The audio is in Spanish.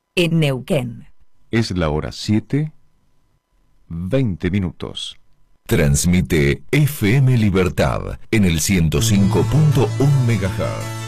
en Neuquén. Es la hora 7:20. Transmite FM Libertad en el 105.1 MHz.